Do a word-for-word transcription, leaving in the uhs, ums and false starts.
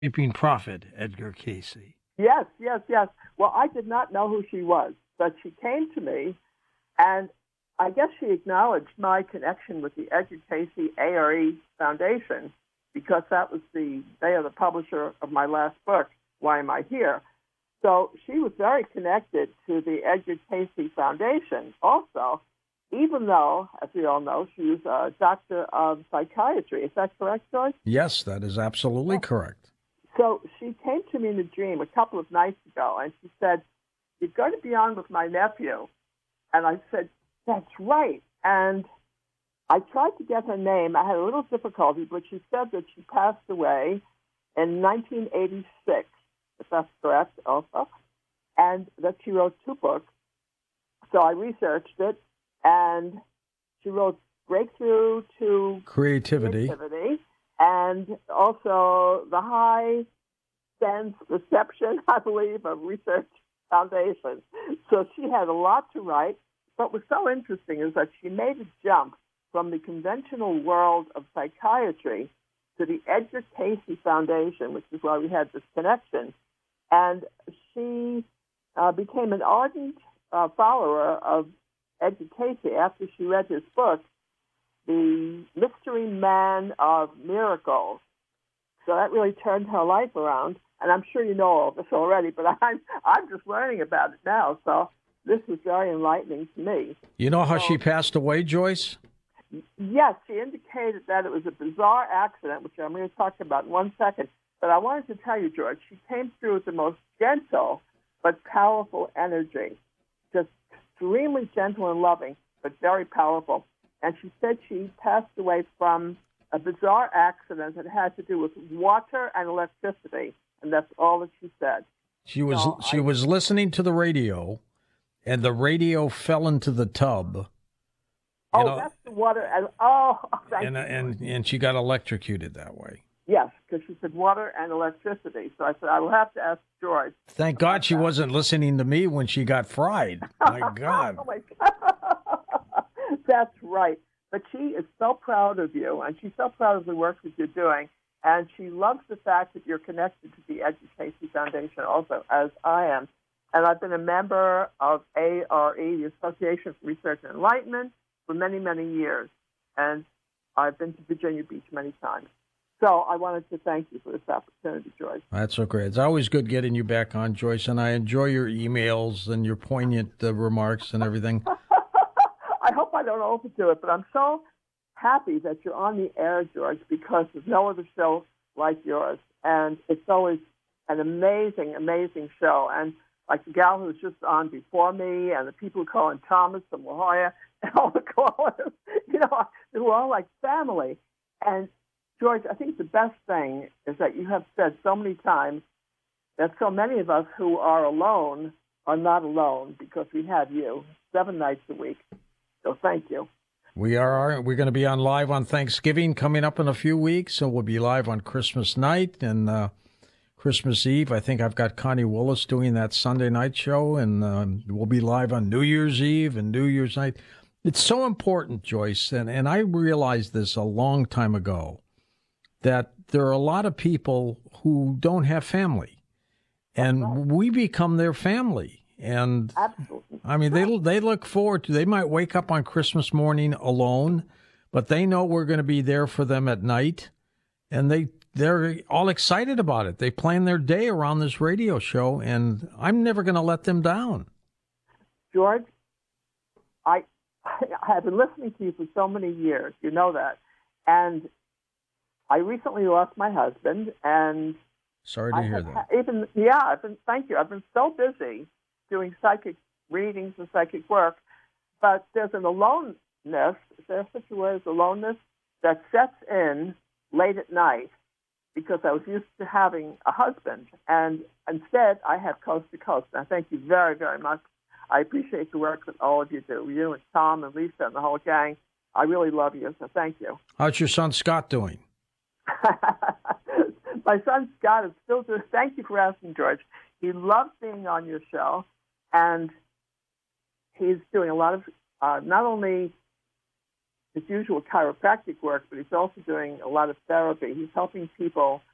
Sleeping Prophet, Edgar Casey. Yes, yes, yes. Well, I did not know who she was, but she came to me, and I guess she acknowledged my connection with the Edgar Casey A R E Foundation because that was the they are the publisher of my last book, Why Am I Here? So she was very connected to the Edgar Casey Foundation also, even though, as we all know, she was a doctor of psychiatry. Is that correct, George? Yes, that is absolutely correct. So she came to me in a dream a couple of nights ago, and she said, "You're going to be on with my nephew." And I said, "That's right." And I tried to get her name. I had a little difficulty, but she said that she passed away in nineteen eighty-six, if that's correct also, and that she wrote two books. So I researched it, and she wrote Breakthrough to Creativity. Creativity, and also The High Sense Reception, I believe, of Research Foundation. So she had a lot to write. What was so interesting is that she made a jump from the conventional world of psychiatry to the Edgar Casey Foundation, which is why we had this connection. And she uh, became an ardent uh, follower of Edgar Casey after she read his book, The Mystery Man of Miracles. So that really turned her life around. And I'm sure you know all this already, but I'm, I'm just learning about it now. So this was very enlightening to me. You know how so, she passed away, Joyce? Yes, she indicated that it was a bizarre accident, which I'm going to talk about in one second. But I wanted to tell you, George, she came through with the most gentle but powerful energy, just extremely gentle and loving, but very powerful. And she said she passed away from a bizarre accident that had to do with water and electricity, and that's all that she said. She was so she I, was listening to the radio, and the radio fell into the tub. Oh, know, that's the water. And, oh, thank and, you. and and she got electrocuted that way. Yes, because she said water and electricity. So I said, I will have to ask George. Thank God she that. wasn't listening to me when she got fried. My God. Oh, my God. That's right. But she is so proud of you, and she's so proud of the work that you're doing. And she loves the fact that you're connected to the Edgar Casey Foundation also, as I am. And I've been a member of A R E, the Association for Research and Enlightenment, for many, many years. And I've been to Virginia Beach many times. So I wanted to thank you for this opportunity, Joyce. That's so great. It's always good getting you back on, Joyce, and I enjoy your emails and your poignant uh, remarks and everything. I hope I don't overdo it, but I'm so happy that you're on the air, George, because there's no other show like yours. And it's always an amazing, amazing show. And like the gal who was just on before me and the people who call in Thomas and La Jolla and all the callers, you know, they were all like family. And George, I think the best thing is that you have said so many times that so many of us who are alone are not alone because we have you seven nights a week. So thank you. We are we're going to be on live on Thanksgiving coming up in a few weeks, so we'll be live on Christmas night and uh, Christmas Eve. I think I've got Connie Willis doing that Sunday night show, and um, we'll be live on New Year's Eve and New Year's night. It's so important, Joyce, and, and I realized this a long time ago, that there are a lot of people who don't have family, and right. we become their family. And Absolutely. I mean, they they look forward to, they might wake up on Christmas morning alone, but they know we're going to be there for them at night, and they, they're all excited about it. They plan their day around this radio show, and I'm never going to let them down. George, I, I have been listening to you for so many years. You know that. And I recently lost my husband, and sorry to I hear have, that. Even yeah, I've been thank you. I've been so busy doing psychic readings and psychic work, but there's an aloneness. Is there such a word as aloneness that sets in late at night because I was used to having a husband, and instead I have coast to coast. And I thank you very, very much. I appreciate the work that all of you do. You and Tom and Lisa and the whole gang. I really love you, so thank you. How's your son Scott doing? My son Scott is still doing. Thank you for asking, George. He loves being on your show, and he's doing a lot of uh, not only his usual chiropractic work, but he's also doing a lot of therapy. He's helping people